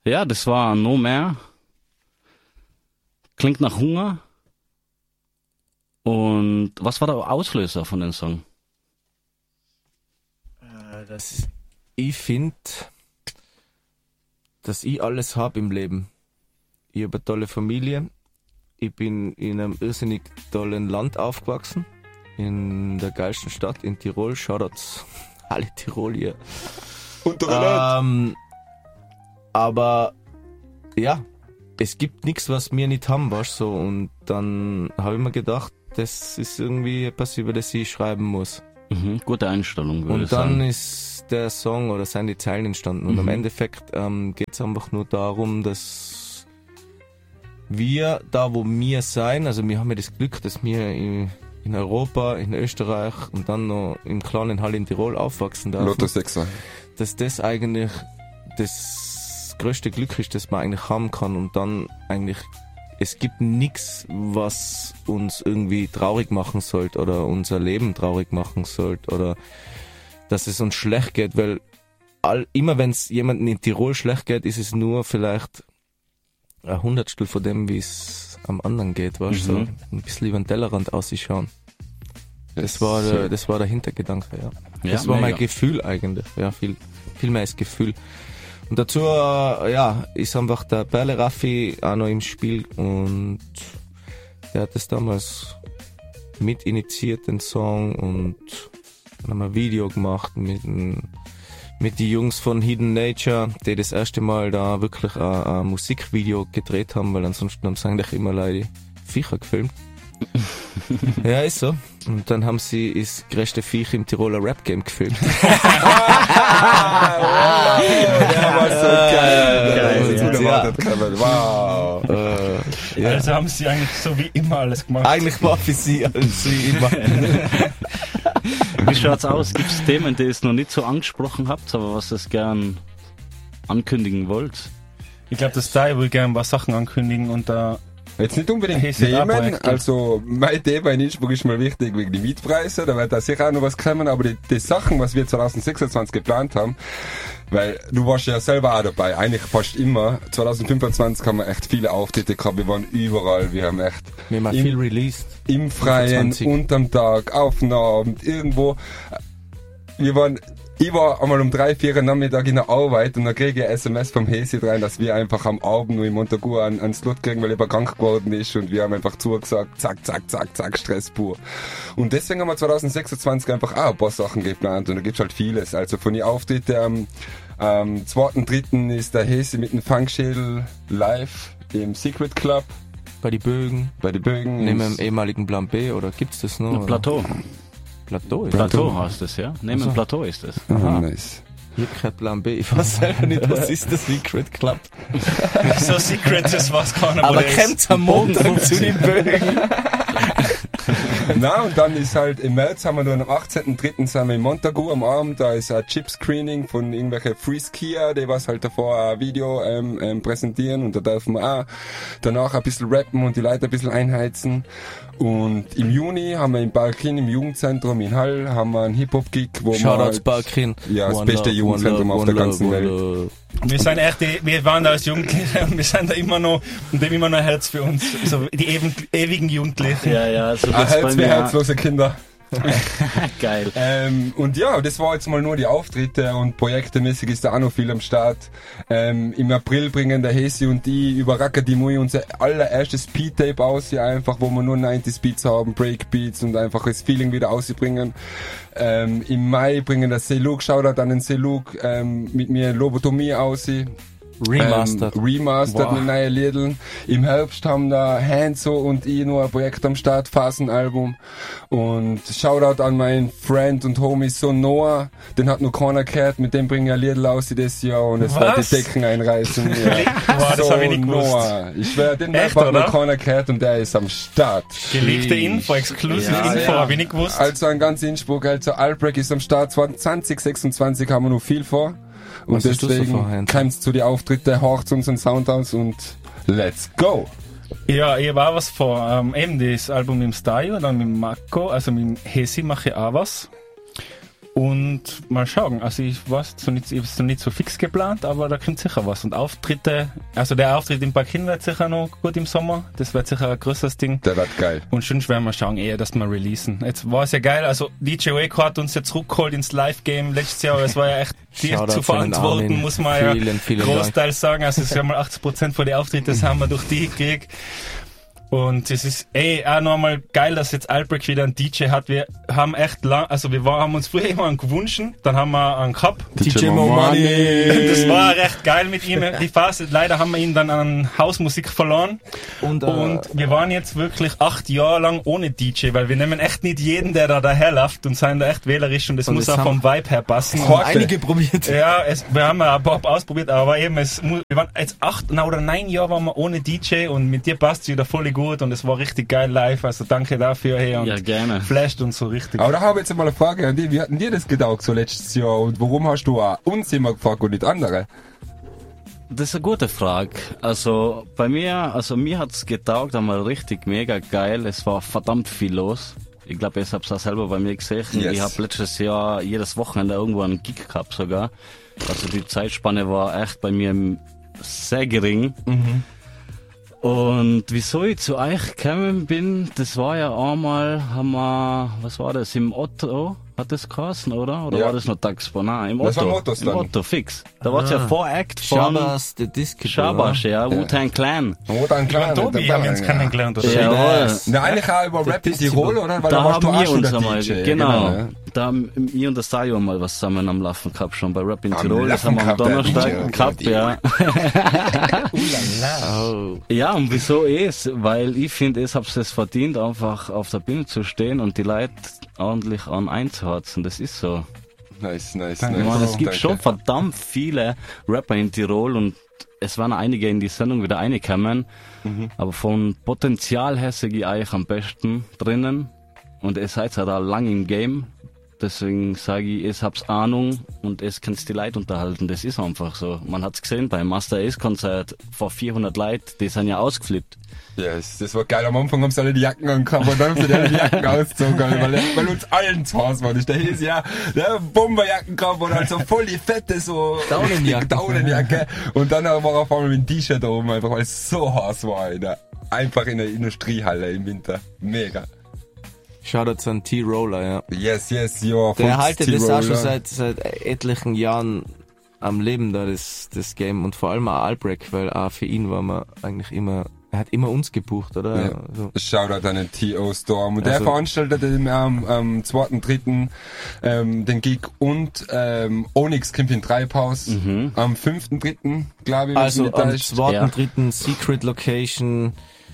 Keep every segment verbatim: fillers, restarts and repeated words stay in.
Ja, das war No Mehr. Klingt nach Hunger. Und was war der Auslöser von dem Song? Äh, das, ich finde, dass ich alles habe im Leben. Ich habe eine tolle Familie. Ich bin in einem irrsinnig tollen Land aufgewachsen. In der geilsten Stadt in Tirol. Shoutouts alle Tirolier. Ähm, aber ja, es gibt nichts, was wir nicht haben, weißt so. Und dann habe ich mir gedacht, das ist irgendwie etwas, über das ich schreiben muss. Mhm, gute Einstellung, würde Und ich dann sagen. ist der Song oder sind die Zeilen entstanden. Und Mhm. im Endeffekt ähm, geht es einfach nur darum, dass wir da, wo wir sein, also wir haben ja das Glück, dass wir in, in Europa, in Österreich und dann noch im kleinen Hall in Tirol aufwachsen dürfen. Lotto Sechser. Dass das eigentlich das größte Glück ist, das man eigentlich haben kann. Und dann eigentlich, es gibt nichts, was uns irgendwie traurig machen sollte oder unser Leben traurig machen sollte oder dass es uns schlecht geht, weil all, immer wenn es jemandem in Tirol schlecht geht, ist es nur vielleicht ein Hundertstel von dem, wie es am anderen geht, weißt du, Mhm. so ein bisschen über den Tellerrand ausschauen. Das war der, das war der Hintergedanke, ja. Ja, Das war mega. mein Gefühl eigentlich, ja, viel, viel mehr als Gefühl. Und dazu, äh, ja, ist einfach der Perle Raffi auch noch im Spiel und der hat das damals mit initiiert, den Song, und dann haben wir ein Video gemacht mit, den- mit die Jungs von Hidden Nature, die das erste Mal da wirklich ein, ein Musikvideo gedreht haben, weil ansonsten haben sie eigentlich immer leider Viecher gefilmt. Ja, ist so. Und dann haben sie das größte Viech im Tiroler Rap-Game gefilmt. Der war so geil. Geil, Das ja. unerwartet, Kevin. Wow. äh, ja. Also haben sie eigentlich so wie immer alles gemacht. Eigentlich war für sie alles wie immer. Wie schaut's aus? Gibt es Themen, die ihr noch nicht so angesprochen habt, aber was ihr gern ankündigen wollt? Ich glaube, dass da will gerne ein paar Sachen ankündigen und da Jetzt nicht unbedingt Hey, sind Themen, Projekte. also mein Thema in Innsbruck ist mal wichtig wegen die Mietpreise, da wird da sicher auch noch was kommen, aber die, die Sachen, was wir zwanzig sechsundzwanzig geplant haben, weil du warst ja selber auch dabei, eigentlich fast immer, zwanzig fünfundzwanzig haben wir echt viele Auftritte gehabt, wir waren überall, wir haben echt Wir haben auch Im- viel released. im Freien, fünfundzwanzig. unterm Tag, auf den Abend, irgendwo. Wir waren, ich war einmal um drei, vier Uhr Nachmittag in der Arbeit und dann kriege ich ein S M S vom Hesi rein, dass wir einfach am Abend nur in Montagu einen, einen Slot kriegen, weil er krank geworden ist und wir haben einfach zugesagt, zack, zack, zack, zack, Stress pur. Und deswegen haben wir zwanzig sechsundzwanzig einfach auch ein paar Sachen geplant und da gibt's halt vieles. Also von den Auftritten am, am zweiten dritten ist der Hesi mit dem Funkschädel live im Secret Club Bei die Bögen, bei den Bögen. neben dem ehemaligen Plan B, oder gibt's das noch? Ja, oder? Plateau. Plateau, ist Plateau das? heißt es, ja? Neben Also. Plateau ist es. Ah, nice. Ich hab kein Plan B, ich weiß selber nicht, was ist das Secret Club. so secret ist, was keiner Aber weiß. kommt's am Montag zu den Bögen? Na, und dann ist halt im März haben wir dann am achtzehnten dritten sind wir in Montagu am Abend, da ist ein Chip-Screening von irgendwelchen Free-Skier, die was halt davor ein Video ähm, ähm, präsentieren und da dürfen wir auch danach ein bisschen rappen und die Leute ein bisschen einheizen. Und im Juni haben wir in Balkin, im Jugendzentrum in Hall, haben wir einen Hip-Hop-Gig, wo Shoutouts wir Balkin. Ja, das One beste love, Jugendzentrum one auf der love, ganzen one Welt. love. Wir sind echt, die, wir waren da als Jugendliche und wir sind da immer noch, und haben immer noch ein Herz für uns, so die ewigen, ewigen Jugendlichen. Ja, ja, so ein wird's bei Herz für mir. herzlose Kinder. Geil. Ähm, und ja, das war jetzt mal nur die Auftritte und projektemäßig ist da auch noch viel am Start. Ähm, im April bringen der Hesi und die über Rakadimui unser allererstes Speed-Tape aus, hier einfach, wo wir nur neunzig Beats haben, Breakbeats und einfach das Feeling wieder ausbringen. Ähm, im Mai bringen der Seluk, Shoutout an den Seluk, ähm, mit mir Lobotomie aus. Remastered. Ähm, remastered Wow. mit neuen Liedern. Im Herbst haben da Hanzo und ich noch ein Projekt am Start, Phasenalbum. Und Shoutout an meinen Friend und Homie Son Noah, den hat noch keiner gehört, mit dem bringe ich ein Lied aus dieses Jahr und es wird Was? die Decken einreißen. Ja. Wow, das hab ich nicht gewusst. Noah. Ich schwör, den Echt, Rap hat noch oder? keiner gehört und der ist am Start. Gelegte Info, exklusive Ja, Info, ja. habe ich nicht gewusst. Also ein ganz Innsbruck, also Albrecht ist am Start, zwanzig sechsundzwanzig haben wir noch viel vor. Und Was hast du so deswegen vor, Heinz? kommt's zu den Auftritten, horcht unseren Sound aus und let's go! Ja, ich habe auch was vor. Ähm, eben das Album mit dem Stayo, dann mit dem Marco, also mit dem Hesi mache ich auch was. Und mal schauen, also ich weiß, so nicht, ist noch nicht so fix geplant, aber da kommt sicher was. Und Auftritte, also der Auftritt im Parkin wird sicher noch gut im Sommer, das wird sicher ein größeres Ding. Der wird geil. Und schon werden wir schauen, eher, dass wir releasen. Jetzt war es ja geil, also D J Waco hat uns ja zurückgeholt ins Live-Game letztes Jahr, es war ja echt dir zu verantworten, muss man ja vielen, vielen großteils sagen, also es ist ja mal achtzig Prozent von den Auftritten, das haben wir durch die gekriegt. Und es ist eh auch nochmal geil, dass jetzt Albrecht wieder einen D J hat. Wir haben echt lang, also wir war, haben uns früher immer einen gewünscht, dann haben wir einen gehabt. D J Momani. Das war recht geil mit ihm, die Phase. Leider haben wir ihn dann an Hausmusik verloren. Und, äh, und wir waren jetzt wirklich acht Jahre lang ohne D J, weil wir nehmen echt nicht jeden, der da daherläuft und sind da echt wählerisch und das und muss auch vom Vibe her passen. Haben einige probiert. Ja, es, wir haben ja ein paar ausprobiert, aber eben, es, wir waren jetzt acht na, oder neun Jahre waren wir ohne D J und mit dir passt es wieder voll gut und es war richtig geil live, also danke dafür. Hey, und ja, gerne. Flasht und so richtig. Aber da habe ich jetzt mal eine Frage an dich, wie hatten dir das gedacht so letztes Jahr und warum hast du auch uns immer gefragt und nicht andere? Das ist eine gute Frage. Also bei mir, also mir hat's getaugt, einmal richtig mega geil, es war verdammt viel los. Ich glaube, ich hab's auch selber bei mir gesehen. Yes. Ich habe letztes Jahr jedes Wochenende irgendwo einen Gig gehabt sogar. Also die Zeitspanne war echt bei mir sehr gering. Mhm. Und wieso ich zu euch gekommen bin, das war ja einmal, haben wir, was war das, im Otto, hat das geheißen, oder? Oder ja. War das noch Taxpo? Nein, im das Otto. War Ottos Im dann. Otto, fix. Da war es ja Vor-Act von Shabazz, der Disco. Shabazz, ja, Wu-Tang Clan. Wu-Tang Clan. Tobi haben wir uns kennengelernt, oder? Jawohl. Na, eigentlich auch über Rap in Tirol, oder? Weil da da warst haben du wir auch uns schon einmal, D J. genau. genau ja. Da haben wir und der Sayo mal was zusammen am Laufen gehabt, schon bei Rap in am Tirol. Das haben wir am Donnerstag gehabt, ja. Oh. Ja, und wieso ist? Weil ich finde, ich hab's es verdient, einfach auf der Bühne zu stehen und die Leute ordentlich an einzuharzen. Das ist so. Nice, nice, Danke. nice. Man, es gibt Danke. schon verdammt viele Rapper in Tirol und es waren einige in die Sendung wieder reingekommen. Mhm. Aber von Potenzial her sehe ich eigentlich am besten drinnen. Und ihr seid ja da lang im Game. Deswegen sage ich, ich hab's Ahnung und es kannst die Leute unterhalten. Das ist einfach so. Man hat's gesehen beim Master Ace Konzert vor vierhundert Leuten, die sind ja ausgeflippt. Yes, das war geil. Am Anfang haben sie alle die Jacken angehabt und dann haben sie alle die Jacken ausgezogen, weil, weil uns allen zu Hause war. Da hieß ja, der Bomberjacken gehabt und halt so voll die fette, so Daunenjacke. Daunenjacke. Und dann war auf einmal mit dem T-Shirt da oben, einfach weil es so heiß war, in der, einfach in der Industriehalle im Winter. Mega. Shoutouts an T-Roller, ja. Yes, yes, ja. Der haltet das auch schon seit, seit etlichen Jahren am Leben da, das, das Game. Und vor allem auch Albrecht, weil auch für ihn war man eigentlich immer, er hat immer uns gebucht, oder? Ja. So. Shoutout an den T O Storm. Und also, der veranstaltet am ähm, am zweiten dritten ähm, den Gig und ähm, Onyx kommt in Treibhaus Mhm. am fünften dritten glaube ich. Also am ja. zweiten dritten Secret Location,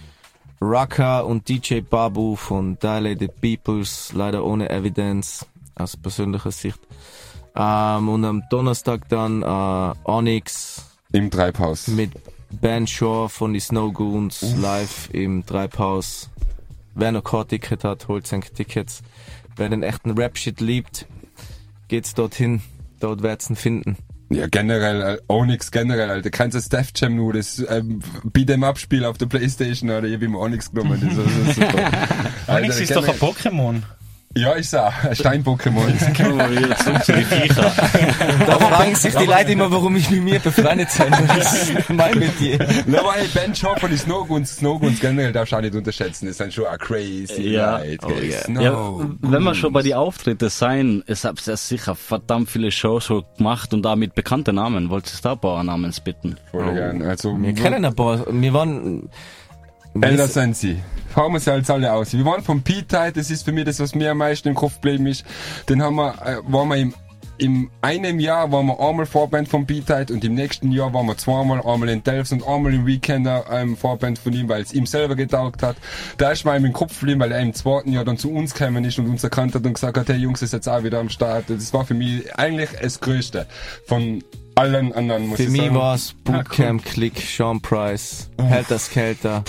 Rucker und D J Babu von Dilated Peoples, leider ohne Evidence, aus persönlicher Sicht. Ähm, und am Donnerstag dann äh, Onyx im Treibhaus. Mit Ben Shaw von die Snow Goons Uff. Live im Treibhaus. Wer noch kein Ticket hat, holt sein Tickets. Wer den echten Rap-Shit liebt, geht's dorthin. Dort wird's ihn finden. Ja, generell, äh, Onyx generell, Alter. Kennst du das Def Jam nur, das ähm, Beat'em-Up-Spiel auf der Playstation, oder? Ich hab ihm Onyx genommen. Das ist, das ist super. Onyx ist doch ein Pokémon. Ja, ich sah, ein Stein-Pokémon. Jetzt kommen wir wieder zurück zu den Viecher. Da fragen sich die Leute immer, warum ich mit mir befreundet sein muss. Das ist mein Metier. Na, aber hey, Ben Shaw von den Snowguns, Snowguns generell darfst du auch nicht unterschätzen. Das sind schon auch crazy ja. Leute. Oh, yeah. Snow Ja, wenn wir schon bei den Auftritten sein, es hat ja sicher verdammt viele Shows so gemacht und da mit bekannten Namen. Wolltest du da ein paar Namen bitten? Voll oh. gern. Also, wir kennen ein paar, wir waren... Elder Sensi. Fahren wir sie jetzt alle aus. Wir waren vom P-Tide, das ist für mich das, was mir am meisten im Kopf geblieben ist. Den haben wir, äh, waren wir im, im einem Jahr waren wir einmal Vorband vom P-Tide und im nächsten Jahr waren wir zweimal, einmal in Delfts und einmal im Weekender ähm, Vorband von ihm, weil es ihm selber getaugt hat. Da ist mir im Kopf geblieben, weil er im zweiten Jahr dann zu uns gekommen ist und uns erkannt hat und gesagt hat, hey Jungs, ist jetzt auch wieder am Start. Das war für mich eigentlich das Größte von allen anderen, muss für ich mich sagen. war es Bootcamp, Click, Sean Price, Helter Skelter,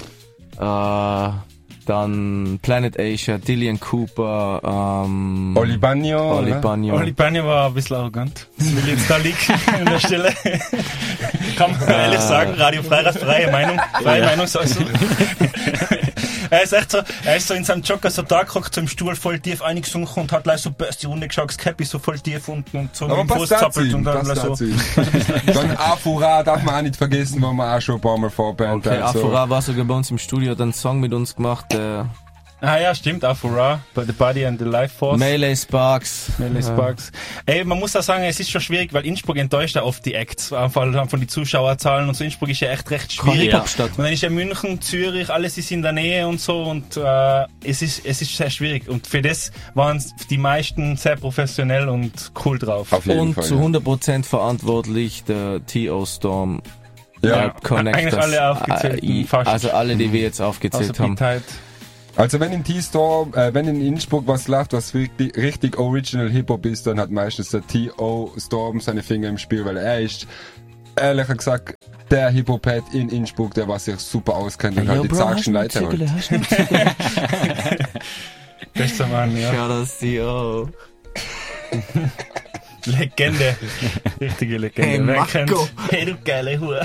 äh, dann Planet Asia, Dillian Cooper, ähm, Oli Bagno. Oli Bagno. Oli Bagno war ein bisschen arrogant. Das will ich jetzt da liegen an der Stelle. Kann man ehrlich sagen, Radio Freirad, freie Meinung, freie Ja. Meinung sowieso. Er ist echt so, er ist so in seinem Jogger so da geguckt, so im Stuhl voll tief eingesunken und hat gleich so die Runde geschaut, das Cappy so voll tief unten und so aber mit dem Fuß zappelt und dann gleich so. Dann Afura darf man auch nicht vergessen, wo man auch schon ein paar Mal vorband. Okay, also. Afura war sogar bei uns im Studio, hat einen Song mit uns gemacht, der Ah ja, stimmt, Afura, The Body and the Life Force. Melee Sparks. Melee Sparks. Ja. Ey, man muss auch sagen, es ist schon schwierig, weil Innsbruck enttäuscht ja oft die Acts, von den Zuschauerzahlen und so. Innsbruck ist ja echt recht schwierig. Ja. Und dann ist ja München, Zürich, alles ist in der Nähe und so und äh, es ist es ist sehr schwierig. Und für das waren die meisten sehr professionell und cool drauf. Auf jeden und Fall, zu hundert Prozent ja. verantwortlich der T O Storm. Ja, eigentlich alle aufgezählt. Äh, also alle, die wir jetzt aufgezählt haben. Also wenn in T-Storm, äh, wenn in Innsbruck was läuft, was richtig, richtig Original Hip-Hop ist, dann hat meistens der T O Storm seine Finger im Spiel, weil er ist, ehrlich gesagt, der Hip-Hop-Head in Innsbruck, der was sich super auskennt und hey, halt yo, die zartsten Leute holt. Bester Mann, ja. Schau das T O. Legende. Richtige Legende. Hey, wer kennt's? Hey, du geile Hure.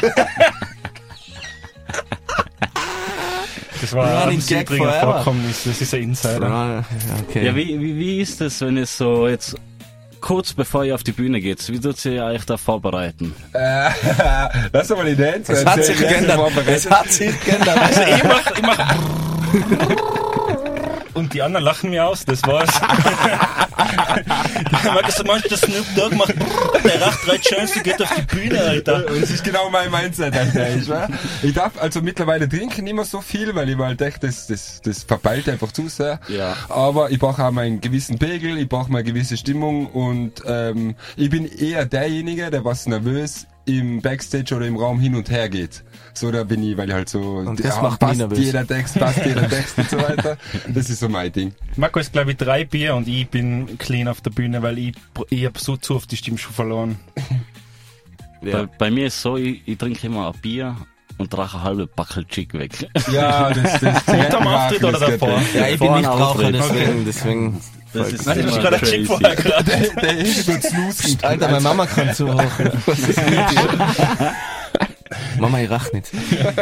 Das war ein Südringer Vorkommnis, das ist ein Insider. Okay. Ja, wie, wie, wie ist das, wenn es so jetzt kurz bevor ihr auf die Bühne geht, wie tut ihr euch da vorbereiten? Äh, lass doch mal die Dance. Es hat sich geändert. Es hat sich geändert. Also ich mach, ich mach und die anderen lachen mir aus, das war's. Du meinst, der Snoop Dogg macht der racht recht schön, sie geht auf die Bühne, Alter. Das ist genau mein Mindset, Alter. Ich, ich darf also mittlerweile trinken nicht mehr so viel, weil ich mal denke, das, das, das verpeilt einfach zu sehr. Ja. Aber ich brauche auch meinen gewissen Pegel, ich brauche mal eine gewisse Stimmung und ähm, ich bin eher derjenige, der was nervös im Backstage oder im Raum hin und her geht. So, da bin ich, weil ich halt so, und das ja, macht passt nervös. jeder Text, passt jeder Text und so weiter. Das ist so mein Ding. Marco ist, glaube ich, drei Bier und ich bin clean auf der Bühne, weil ich, ich hab so zu oft die Stimme schon verloren. Ja. Bei, bei mir ist so, ich, ich trinke immer ein Bier und trage eine halbe Backel Chick weg. Ja, das, das, das am Auftritt oder davor? Ja, ich bin nicht Raucher, deswegen, deswegen. Das ist Nein, ich gerade Chick vorher gerade. Der, der ist gut snoosen. Alter, meine Mama kann zuhören. Mama, ich rach nicht.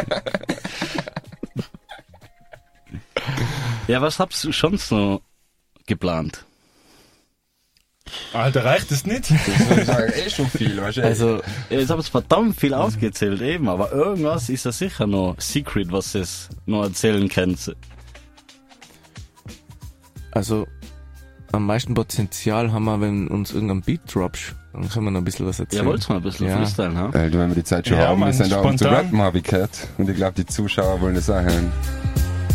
Ja, was habt ihr schon so geplant? Alter, reicht das nicht? Das würde ich sagen, eh schon viel, weißt du? Also, jetzt habt ihr verdammt viel aufgezählt eben, aber irgendwas ist ja sicher noch Secret, was ihr noch erzählen könnt. Also, am meisten Potenzial haben wir, wenn uns irgendein Beat droppst, dann können wir noch ein bisschen was erzählen. Ja, wollt's mal ein bisschen ja. freestylen, ha? Weil, wenn wir die Zeit schon ja, haben, Mann, wir sind da um zu spontan. rappen, habe ich gehört. Und ich glaube, die Zuschauer wollen das auch hören.